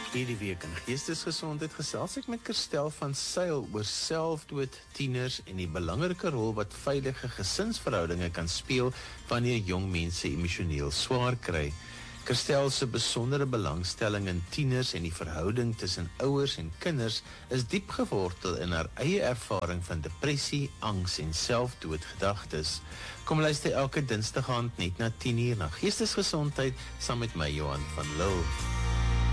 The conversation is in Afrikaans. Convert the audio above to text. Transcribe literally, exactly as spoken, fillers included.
Hierdie week in Geestesgesondheid gesels ek met Kirstel van Sail oor selfdood, tieners en die belangrike rol wat veilige gesinsverhoudinge kan speel wanneer jong mense emosioneel swaar kry. Kirstel se besondere belangstelling in tieners en die verhouding tussen ouers en kinders is diep gewortel in haar eie ervaring van depressie, angs en selfdoodgedagtes. Kom luister elke dinsdag aand net na tien uur na Geestesgesondheid saam met my Johan van Lille.